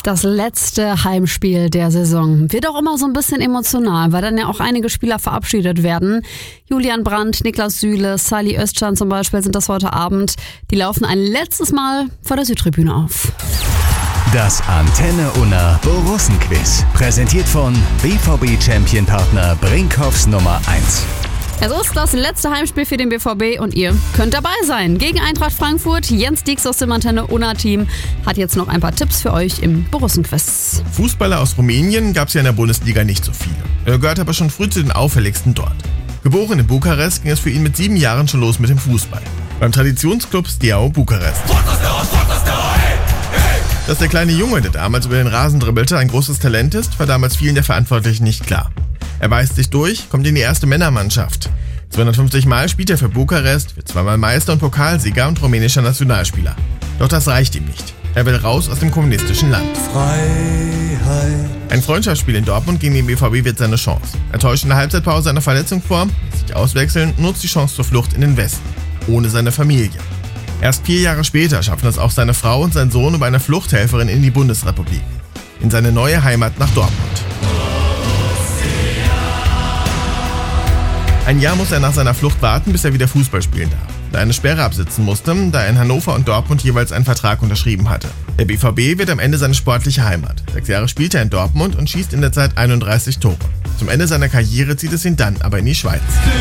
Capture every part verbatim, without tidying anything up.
Das letzte Heimspiel der Saison wird auch immer so ein bisschen emotional, weil dann ja auch einige Spieler verabschiedet werden. Julian Brandt, Niklas Süle, Salih Özcan zum Beispiel sind das heute Abend. Die laufen ein letztes Mal vor der Südtribüne auf. Das Antenne Unna Borussen-Quiz, präsentiert von B V B-Champion-Partner Brinkhoffs Nummer eins. Es ist das letzte Heimspiel für den B V B und ihr könnt dabei sein. Gegen Eintracht Frankfurt. Jens Dieks aus dem Antenne Unna-Team hat jetzt noch ein paar Tipps für euch im Borussen-Quiz. Fußballer aus Rumänien gab es ja in der Bundesliga nicht so viele. Er gehört aber schon früh zu den auffälligsten dort. Geboren in Bukarest ging es für ihn mit sieben Jahren schon los mit dem Fußball. Beim Traditionsclub Steaua Bukarest. Dass der kleine Junge, der damals über den Rasen dribbelte, ein großes Talent ist, war damals vielen der Verantwortlichen nicht klar. Er beißt sich durch, kommt in die erste Männermannschaft. zweihundertfünfzig Mal spielt er für Bukarest, wird zweimal Meister und Pokalsieger und rumänischer Nationalspieler. Doch das reicht ihm nicht. Er will raus aus dem kommunistischen Land. Freiheit. Ein Freundschaftsspiel in Dortmund gegen den B V B wird seine Chance. Er täuscht in der Halbzeitpause eine Verletzung vor, lässt sich auswechseln und nutzt die Chance zur Flucht in den Westen. Ohne seine Familie. Erst vier Jahre später schaffen es auch seine Frau und sein Sohn über eine Fluchthelferin in die Bundesrepublik. In seine neue Heimat nach Dortmund. Ein Jahr muss er nach seiner Flucht warten, bis er wieder Fußball spielen darf. Da er eine Sperre absitzen musste, da er in Hannover und Dortmund jeweils einen Vertrag unterschrieben hatte. Der B V B wird am Ende seine sportliche Heimat. Sechs Jahre spielt er in Dortmund und schießt in der Zeit einunddreißig Tore. Zum Ende seiner Karriere zieht es ihn dann aber in die Schweiz.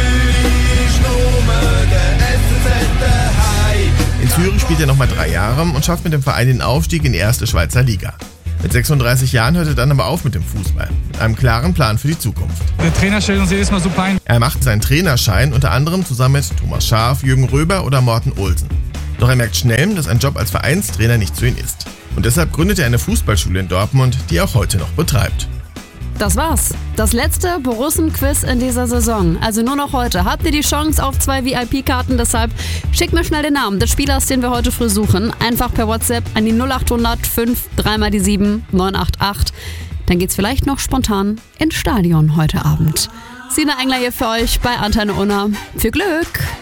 In Zürich spielt er nochmal drei Jahre und schafft mit dem Verein den Aufstieg in die erste Schweizer Liga. Mit sechsunddreißig Jahren hört er dann aber auf mit dem Fußball. Mit einem klaren Plan für die Zukunft. Der Trainer stellt uns jedes Mal super ein. Er macht seinen Trainerschein unter anderem zusammen mit Thomas Schaaf, Jürgen Röber oder Morten Olsen. Doch er merkt schnell, dass ein Job als Vereinstrainer nicht zu ihm ist. Und deshalb gründet er eine Fußballschule in Dortmund, die er auch heute noch betreibt. Das war's. Das letzte Borussen-Quiz in dieser Saison. Also nur noch heute. Habt ihr die Chance auf zwei V I P-Karten? Deshalb schickt mir schnell den Namen des Spielers, den wir heute früh suchen. Einfach per WhatsApp an die null acht hundert fünf drei mal die sieben neun acht acht. Dann geht's vielleicht noch spontan ins Stadion heute Abend. Sina Engler hier für euch bei Antenne Unna. Viel Glück!